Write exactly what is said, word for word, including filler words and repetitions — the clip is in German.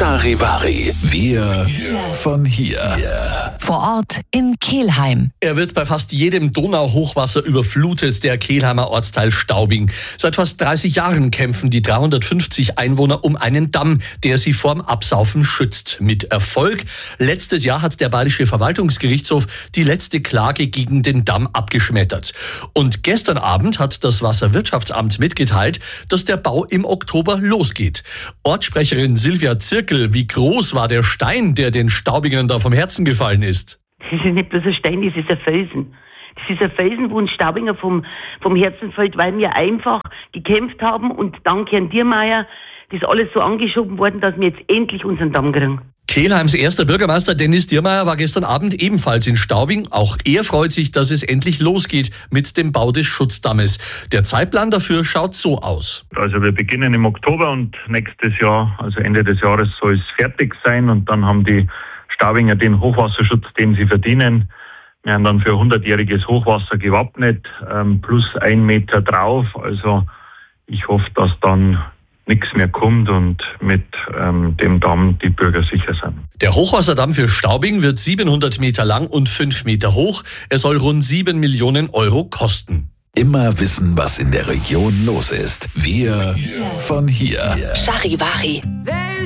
Charivari. Wir von hier. Vor Ort in Kelheim. Er wird bei fast jedem Donauhochwasser überflutet, der Kelheimer Ortsteil Staubing. Seit fast dreißig Jahren kämpfen die dreihundertfünfzig Einwohner um einen Damm, der sie vorm Absaufen schützt. Mit Erfolg. Letztes Jahr hat der Bayerische Verwaltungsgerichtshof die letzte Klage gegen den Damm abgeschmettert. Und gestern Abend hat das Wasserwirtschaftsamt mitgeteilt, dass der Bau im Oktober losgeht. Ortssprecherin Silvia Zirkel, wie groß war der Stein, der den Staubingern da vom Herzen gefallen ist? Das ist ja nicht bloß ein Stein, das ist ein Felsen. Das ist ein Felsen, wo uns Staubinger vom, vom Herzen fällt, weil wir einfach gekämpft haben und dank Herrn Diermeier das alles so angeschoben worden, dass wir jetzt endlich unseren Damm kriegen. Kelheims erster Bürgermeister Dennis Diermeier war gestern Abend ebenfalls in Staubing. Auch er freut sich, dass es endlich losgeht mit dem Bau des Schutzdammes. Der Zeitplan dafür schaut so aus. Also wir beginnen im Oktober und nächstes Jahr, also Ende des Jahres, soll es fertig sein und dann haben die Staubinger den Hochwasserschutz, den sie verdienen. Wir haben dann für hundertjähriges Hochwasser gewappnet, ähm, plus ein Meter drauf. Also ich hoffe, dass dann nichts mehr kommt und mit ähm, dem Damm die Bürger sicher sind. Der Hochwasserdamm für Staubing wird siebenhundert Meter lang und fünf Meter hoch. Er soll rund sieben Millionen Euro kosten. Immer wissen, was in der Region los ist. Wir von hier. Charivari.